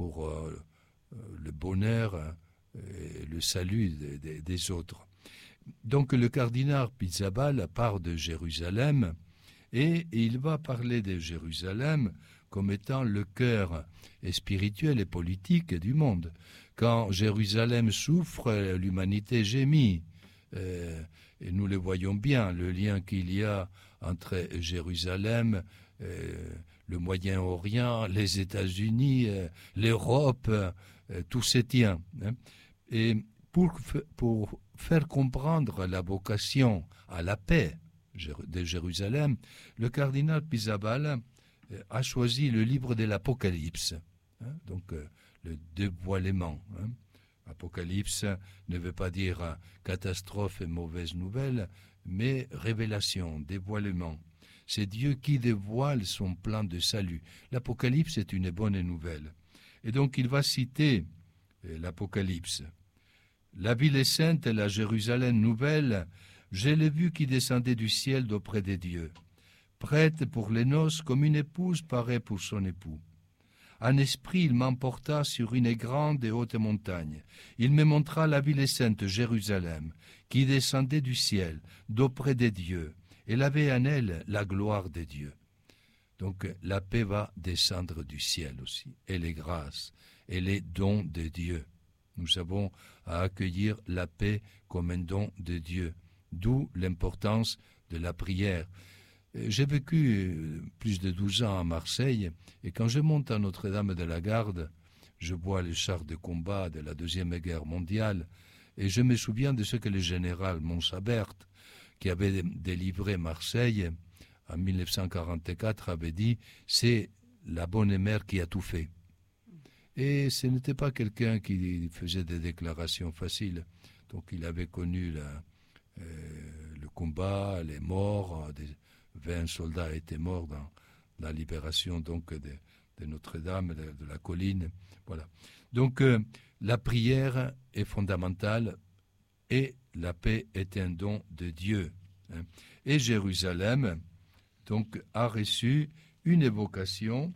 pour le bonheur et le salut des autres. Donc le cardinal Pizzabal part de Jérusalem et il va parler de Jérusalem comme étant le cœur spirituel et politique du monde. Quand Jérusalem souffre, l'humanité gémit. Et nous le voyons bien, le lien qu'il y a entre Jérusalem, le Moyen-Orient, les États-Unis, l'Europe, tout se tient. Et pour faire comprendre la vocation à la paix de Jérusalem, le cardinal Pizzabal a choisi le livre de l'Apocalypse, donc le dévoilement. Apocalypse ne veut pas dire catastrophe et mauvaise nouvelle, mais révélation, dévoilement. C'est Dieu qui dévoile son plan de salut. L'Apocalypse est une bonne nouvelle. Et donc il va citer l'Apocalypse. La ville est sainte, la Jérusalem nouvelle, je l'ai vue qui descendait du ciel d'auprès des dieux, prête pour les noces comme une épouse paraît pour son époux. En esprit, il m'emporta sur une grande et haute montagne. Il me montra la ville sainte, Jérusalem, qui descendait du ciel, d'auprès des dieux. Elle avait en elle la gloire des dieux. Donc la paix va descendre du ciel aussi, et les grâces, et les dons de Dieu. Nous avons à accueillir la paix comme un don de Dieu, d'où l'importance de la prière. J'ai vécu plus de 12 ans à Marseille, et quand je monte à Notre-Dame de la Garde, je vois les chars de combat de la Deuxième Guerre mondiale, et je me souviens de ce que le général Montsabert, qui avait délivré Marseille en 1944, avait dit « c'est la bonne mère qui a tout fait ». Et ce n'était pas quelqu'un qui faisait des déclarations faciles. Donc il avait connu le combat, les morts, 20 soldats étaient morts dans la libération donc de Notre-Dame, de la colline. Voilà. Donc la prière est fondamentale et la paix est un don de Dieu. Et Jérusalem donc a reçu une évocation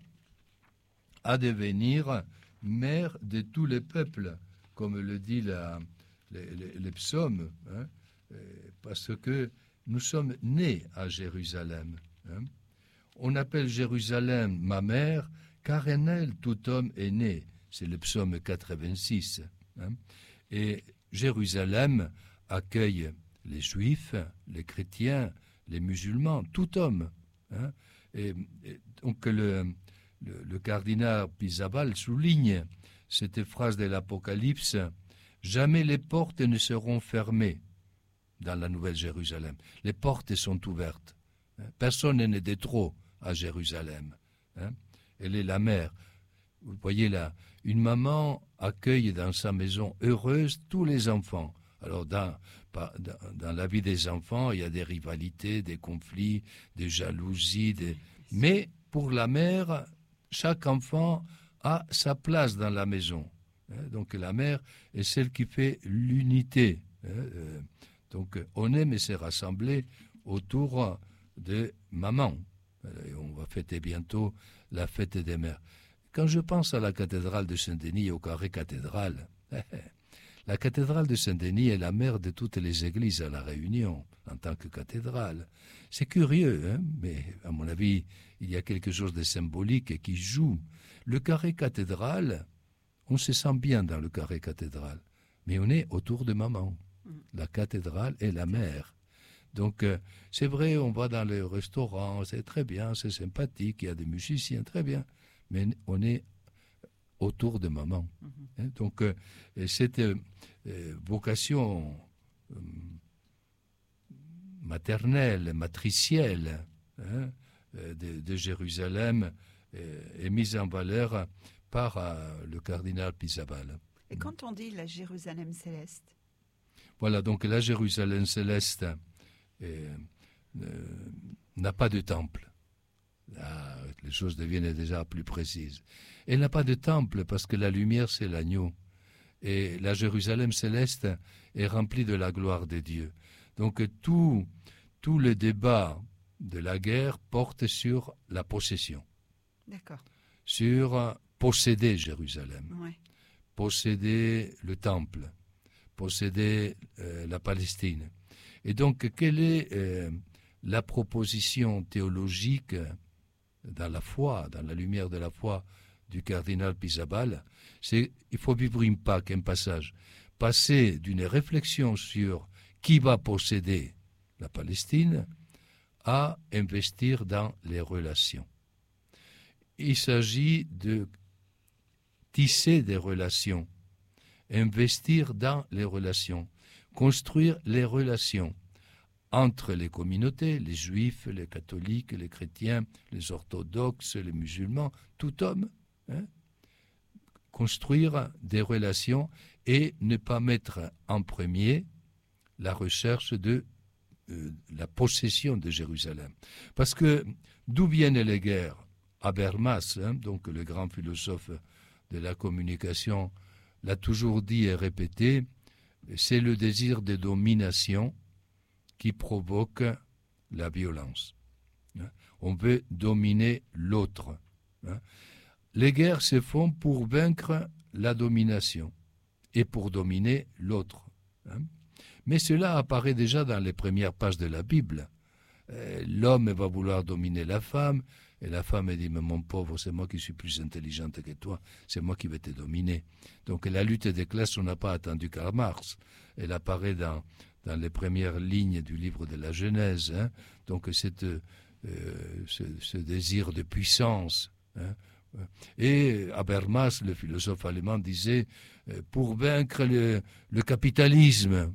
à devenir mère de tous les peuples, comme le dit les psaumes, parce que nous sommes nés à Jérusalem. On appelle Jérusalem ma mère, car en elle tout homme est né. C'est le psaume 86. Et Jérusalem accueille les juifs, les chrétiens, les musulmans, tout homme. Et donc le cardinal Pizzabal souligne cette phrase de l'Apocalypse: « Jamais les portes ne seront fermées dans la Nouvelle Jérusalem. Les portes sont ouvertes. Personne n'est de trop à Jérusalem. Elle est la mère. » Vous voyez là, une maman accueille dans sa maison heureuse tous les enfants. Alors dans la vie des enfants, il y a des rivalités, des conflits, des jalousies, mais pour la mère, chaque enfant a sa place dans la maison. Donc la mère est celle qui fait l'unité. Donc on aime se rassembler autour de maman. Et on va fêter bientôt la fête des mères. Quand je pense à la cathédrale de Saint-Denis et au carré cathédrale, la cathédrale de Saint-Denis est la mère de toutes les églises à La Réunion, en tant que cathédrale. C'est curieux, mais à mon avis, il y a quelque chose de symbolique qui joue. Le carré cathédrale, on se sent bien dans le carré cathédrale, mais on est autour de maman. La cathédrale est la mère. Donc, c'est vrai, on va dans le restaurant, c'est très bien, c'est sympathique, il y a des musiciens, très bien, mais on est autour de maman. Donc, cette vocation maternelle, matricielle de Jérusalem est mise en valeur par le cardinal Pizzabal. Et quand on dit la Jérusalem céleste? Voilà, donc la Jérusalem céleste n'a pas de temple. Là, les choses deviennent déjà plus précises. Elle n'a pas de temple parce que la lumière, c'est l'agneau. Et la Jérusalem céleste est remplie de la gloire de Dieu. Donc tout le débat de la guerre porte sur la possession. D'accord. Sur posséder Jérusalem, Ouais. posséder le temple, posséder la Palestine. Et donc, quelle est la proposition théologique dans la foi, dans la lumière de la foi du cardinal Pisabal? Il faut vivre un passage, passer d'une réflexion sur qui va posséder la Palestine à investir dans les relations. Il s'agit de tisser des relations, investir dans les relations, construire les relations entre les communautés, les juifs, les catholiques, les chrétiens, les orthodoxes, les musulmans, tout homme, construire des relations et ne pas mettre en premier la recherche de la possession de Jérusalem. Parce que d'où viennent les guerres? Habermas, donc le grand philosophe de la communication, l'a toujours dit et répété, c'est le désir de domination qui provoque la violence. On veut dominer l'autre. Les guerres se font pour vaincre la domination et pour dominer l'autre. Mais cela apparaît déjà dans les premières pages de la Bible. L'homme va vouloir dominer la femme, et la femme dit, mais mon pauvre, c'est moi qui suis plus intelligente que toi, c'est moi qui vais te dominer. Donc la lutte des classes, on n'a pas attendu Karl Marx. Elle apparaît dans les premières lignes du livre de la Genèse. Donc ce désir de puissance. Et Habermas, le philosophe allemand, disait, pour vaincre le capitalisme,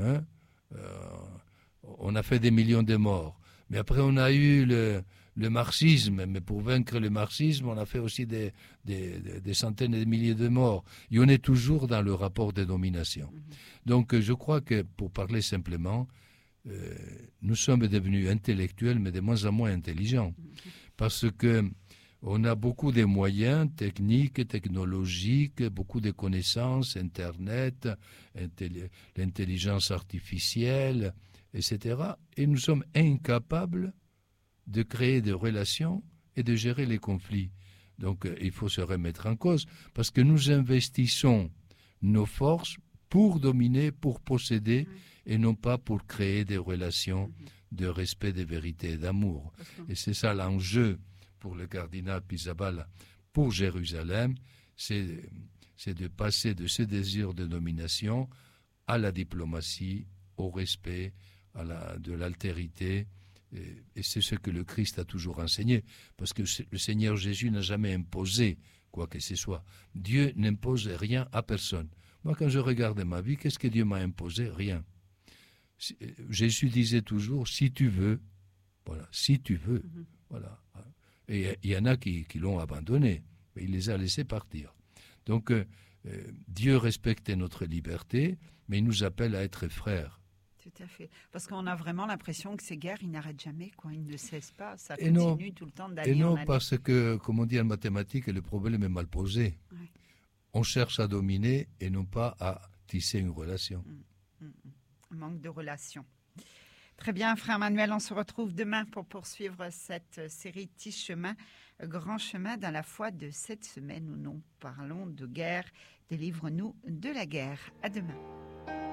on a fait des millions de morts. Mais après, on a eu le marxisme. Mais pour vaincre le marxisme, on a fait aussi des centaines de milliers de morts. Et on est toujours dans le rapport de domination. Donc, je crois que, pour parler simplement, nous sommes devenus intellectuels, mais de moins en moins intelligents. Parce que on a beaucoup de moyens techniques, technologiques, beaucoup de connaissances, Internet, l'intelligence artificielle, etc. Et nous sommes incapables de créer des relations et de gérer les conflits. Donc il faut se remettre en cause, parce que nous investissons nos forces pour dominer, pour posséder, et non pas pour créer des relations de respect, de vérité et d'amour. Et c'est ça l'enjeu pour le cardinal Pisabal, pour Jérusalem, c'est de passer de ce désir de domination à la diplomatie, au respect, de l'altérité, et c'est ce que le Christ a toujours enseigné, parce que le Seigneur Jésus n'a jamais imposé quoi que ce soit. Dieu n'impose rien à personne. Moi, quand je regarde ma vie, qu'est-ce que Dieu m'a imposé? Rien. Jésus disait toujours, si tu veux, voilà, si tu veux, voilà. Et il y en a qui l'ont abandonné, mais il les a laissés partir. Donc, Dieu respecte notre liberté, mais il nous appelle à être frères. Tout à fait. Parce qu'on a vraiment l'impression que ces guerres, ils n'arrêtent jamais, quoi. Ils ne cessent pas. Ça continue tout le temps d'année en année. Et non, parce que, comme on dit en mathématiques, le problème est mal posé. Ouais. On cherche à dominer et non pas à tisser une relation. Manque de relation. Très bien, frère Manuel, on se retrouve demain pour poursuivre cette série Tisse chemin, grand chemin dans la foi de cette semaine où nous parlons de guerre. Délivre-nous de la guerre. À demain.